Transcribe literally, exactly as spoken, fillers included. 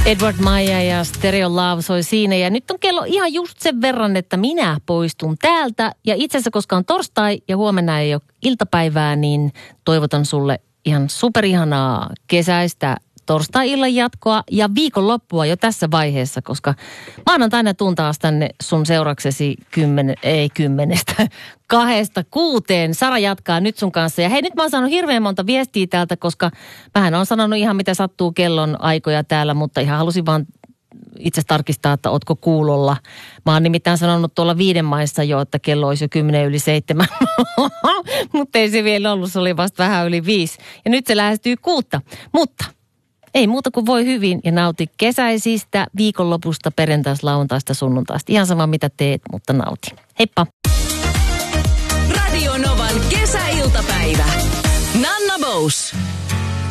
Edward Maja ja Stereo Love soi siinä. Ja nyt on kello ihan just sen verran, että minä poistun täältä. Ja itse asiassa, koska on torstai ja huomenna ei ole iltapäivää, niin toivotan sulle ihan superihanaa kesäistä torstai-illan jatkoa ja viikonloppua jo tässä vaiheessa, koska maanantaina tuun taas tänne sun seuraksesi kymmenen, ei kymmenestä, kahdesta kuuteen. Sara jatkaa nyt sun kanssa. Ja hei, nyt mä oon saanut hirveän monta viestiä täältä, koska mähän on sanonut ihan mitä sattuu kellon aikoja täällä, mutta ihan halusin vaan itse tarkistaa, että ootko kuulolla. Mä oon nimittäin sanonut tuolla viiden maissa jo, että kello olisi jo kymmenen yli seitsemän. Mutta ei se vielä ollut, se oli vasta vähän yli viisi. Ja nyt se lähestyy kuutta. Mutta ei muuta kuin voi hyvin ja nauti kesäisistä viikonlopusta, perjantaista, lauantaista, sunnuntaista. Ihan sama mitä teet, mutta nauti. Heippa! Radio Novan kesäiltapäivä. Nanna Bous.